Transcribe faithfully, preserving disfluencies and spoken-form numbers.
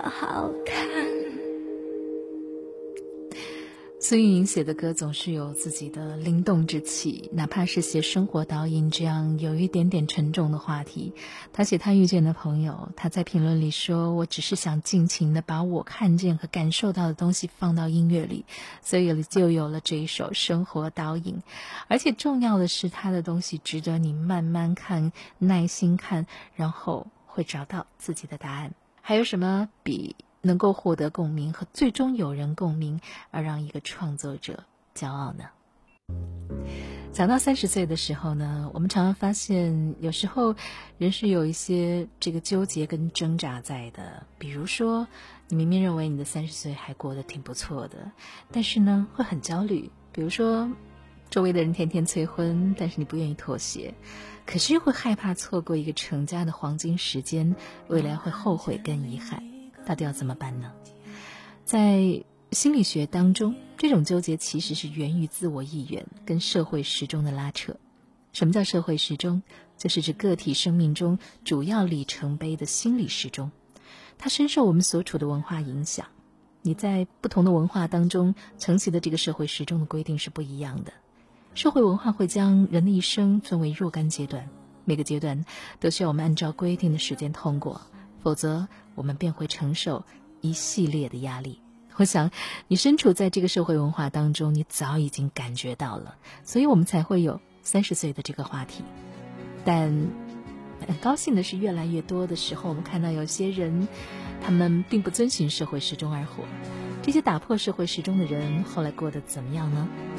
好看。孙运莹写的歌总是有自己的灵动之气，哪怕是写生活导引这样有一点点沉重的话题，他写他遇见的朋友，他在评论里说，我只是想尽情的把我看见和感受到的东西放到音乐里，所以就有了这一首生活导引。而且重要的是，他的东西值得你慢慢看，耐心看，然后会找到自己的答案。还有什么比能够获得共鸣和最终有人共鸣而让一个创作者骄傲呢？讲到三十岁的时候呢，我们常常发现有时候人是有一些这个纠结跟挣扎在的。比如说你明明认为你的三十岁还过得挺不错的，但是呢会很焦虑。比如说周围的人天天催婚，但是你不愿意妥协，可是又会害怕错过一个成家的黄金时间，未来会后悔跟遗憾，到底要怎么办呢？在心理学当中，这种纠结其实是源于自我意愿跟社会时钟的拉扯。什么叫社会时钟？就是指个体生命中主要里程碑的心理时钟，它深受我们所处的文化影响。你在不同的文化当中承袭的这个社会时钟的规定是不一样的。社会文化会将人的一生分为若干阶段，每个阶段都需要我们按照规定的时间通过，否则我们便会承受一系列的压力。我想你身处在这个社会文化当中，你早已经感觉到了，所以我们才会有三十岁的这个话题。但很高兴的是，越来越多的时候我们看到有些人他们并不遵循社会时钟而活。这些打破社会时钟的人后来过得怎么样呢？